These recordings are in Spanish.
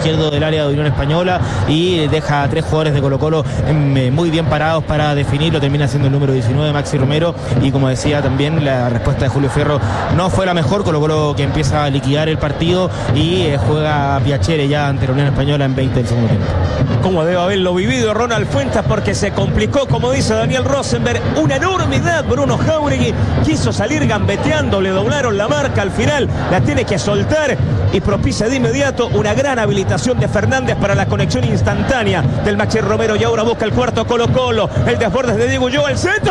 izquierdo del área de Unión Española y deja a 3 jugadores de Colo-Colo muy bien parados para definirlo. Termina siendo el número 19, Maxi Romero, y como decía también, la respuesta de Julio Fierro no fue la mejor. Colo-Colo que empieza a liquidar el partido y juega Piacere ya ante la Unión Española en 20 del segundo tiempo. Como debe haberlo vivido Ronald Fuentes, porque se complicó, como dice Daniel Rosenberg, una enormidad. Bruno Jáuregui quiso salir gambeteando, le doblaron la marca, al final la tiene que soltar y propicia de inmediato una gran habilitación de Fernández para la conexión instantánea del Maxi Romero, y ahora busca el cuarto Colo-Colo, el desborde de Diego Ulloa, el centro,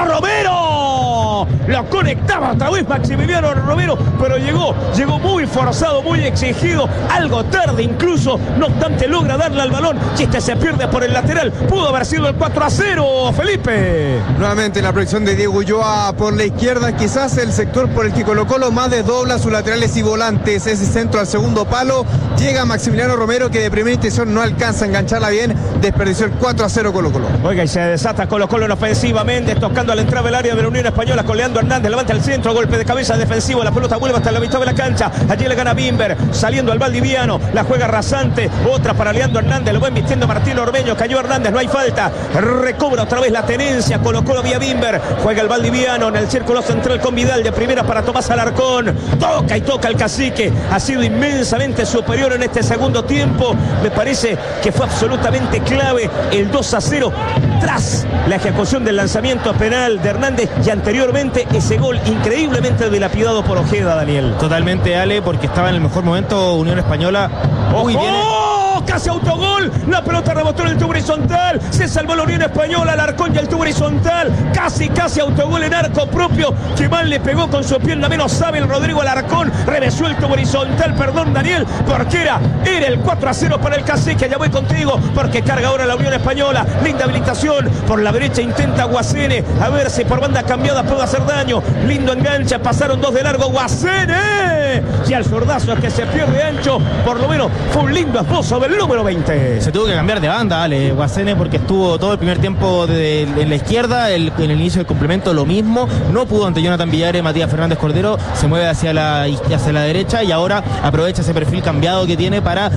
Romero lo conectaba otra vez Maximiliano Romero, pero llegó muy forzado, muy exigido, algo tarde incluso, no obstante logra darle al balón, y este se pierde por el lateral. Pudo haber sido el 4-0, Felipe. Nuevamente la proyección de Diego Ulloa por la izquierda, quizás el sector por el que Colo-Colo más desdobla sus laterales y volantes. Ese centro al segundo palo, llega Maximiliano Romero, que de primera intención no alcanza a engancharla bien, desperdició el 4-0 Colo-Colo. Oiga, y se desata Colo-Colo en ofensiva. Méndez tocando a la entrada del área de la Unión Española con Leandro Hernández, levanta el centro, golpe de cabeza defensivo, la pelota vuelve hasta la mitad de la cancha, allí le gana Bimber, saliendo al Valdiviano, la juega rasante, otra para Leandro Hernández, lo va invirtiendo Martín Ormeño, cayó Hernández, no hay falta, recobra otra vez la tenencia, Colo-Colo vía Bimber, juega el Valdiviano en el círculo central con Vidal, de primera para Tomás Alarcón, toca y toca el cacique, ha sido inmensamente superior en este segundo tiempo, me parece que fue absolutamente clave el 2-0 tras la ejecución del lanzamiento penal de Hernández, y anteriormente ese gol increíblemente dilapidado por Ojeda, Daniel. Totalmente, Ale, porque estaba en el mejor momento Unión Española. Muy bien. Casi autogol, la pelota rebotó en el tubo horizontal, se salvó la Unión Española, Alarcón y el tubo horizontal, casi autogol en arco propio, que mal le pegó con su pierna menos sabe el Rodrigo Alarcón, revesó el tubo horizontal, perdón Daniel, porque era el 4-0 para el cacique. Ya voy contigo, porque carga ahora la Unión Española, linda habilitación, por la derecha intenta Guasene, a ver si por banda cambiada puede hacer daño, lindo engancha, pasaron 2 de largo, Guasene, y al zurdazo es que se pierde ancho, por lo menos fue un lindo esposo del número 20. Se tuvo que cambiar de banda, Ale, Guasene, porque estuvo todo el primer tiempo en la izquierda, en el inicio del complemento lo mismo, no pudo ante Jonathan Villares. Matías Fernández Cordero se mueve hacia la derecha y ahora aprovecha ese perfil cambiado que tiene para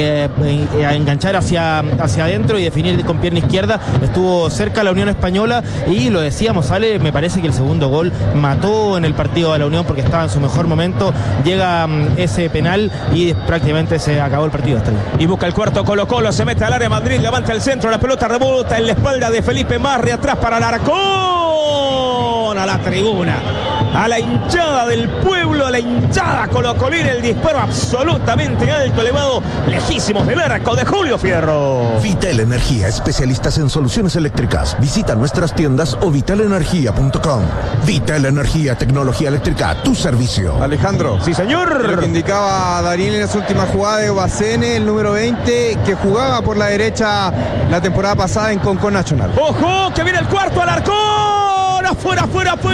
enganchar hacia adentro y definir con pierna izquierda. Estuvo cerca la Unión Española y lo decíamos, Ale, me parece que el segundo gol mató en el partido a la Unión porque estaba en su mejor momento. Llega ese penal y prácticamente se acabó el partido hasta ahí. Y busca el cuarto Colo-Colo, se mete al área Madrid, levanta el centro, la pelota rebota en la espalda de Felipe Marri, atrás para Alarcón, a la tribuna, a la hinchada del pueblo, a la hinchada colocolina, el disparo absolutamente alto, elevado, lejísimos del arco de Julio Fierro. Vital Energía, especialistas en soluciones eléctricas. Visita nuestras tiendas o vitalenergia.com. Vital Energía, tecnología eléctrica a tu servicio. Alejandro. Sí, señor. Lo que indicaba Daniel en las últimas jugadas de Guasene, el número 20, que jugaba por la derecha la temporada pasada en Concón Nacional. ¡Ojo! Que viene el cuarto, Alarcón. Afuera.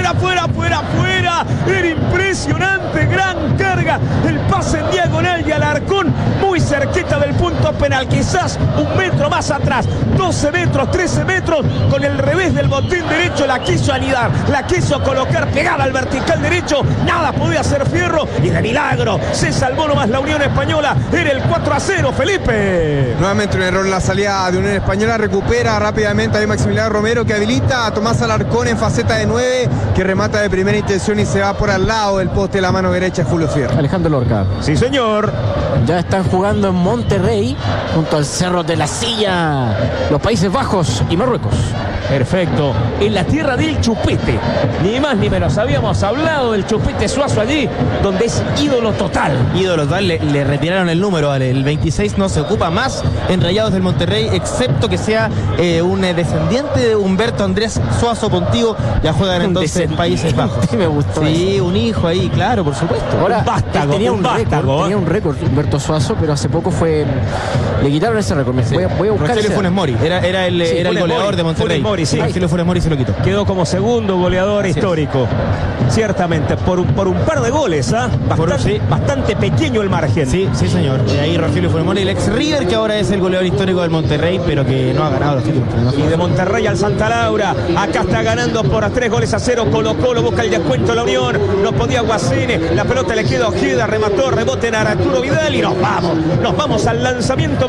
Era impresionante, gran carga, el pase en diagonal y Alarcón muy cerquita del punto penal, quizás un metro más atrás, 12 metros, 13 metros, con el revés del botín derecho la quiso anidar, la quiso colocar pegada al vertical derecho, nada podía hacer Fierro y de milagro se salvó nomás la Unión Española. Era el 4-0, Felipe. Nuevamente un error en la salida de Unión Española, recupera rápidamente a Maximiliano Romero, que habilita a Tomás Alarcón en faceta de 9, que remata de primera intención y se va por al lado del poste de la mano derecha Julio Fierro. Alejandro Lorca. Sí, señor. Ya están jugando en Monterrey, junto al Cerro de la Silla, los Países Bajos y Marruecos. Perfecto, en la tierra del Chupete, ni más ni menos, habíamos hablado del Chupete Suazo allí, donde es ídolo total. Ídolo total, le retiraron el número, ¿vale? El 26 no se ocupa más en Rayados del Monterrey, excepto que sea un descendiente de Humberto Andrés Suazo Pontigo. Ya juegan entonces en Países Bajos. Me gustó. Sí, eso. Un hijo ahí, claro, por supuesto. Ahora, tenía un récord Humberto Suazo, pero hace poco le quitaron ese récord. Sí. Voy a buscar. Rogelio Funes Mori, era el goleador de Monterrey. Sí. Rogelio Funes Mori se lo quitó. Quedó como segundo goleador histórico. Ciertamente, por un par de goles, ¿ah? Bastante pequeño el margen. Sí, señor. Y ahí Rogelio Funes Mori, el ex River, que ahora es el goleador histórico del Monterrey, pero que no ha ganado los títulos. Y de Monterrey al Santa Laura, acá está ganando por 3-0 Colo-Colo, busca el descuento la Unión, no podía Guasene, la pelota le queda a Ojeda, remató, rebote en Arturo Vidal y nos vamos al lanzamiento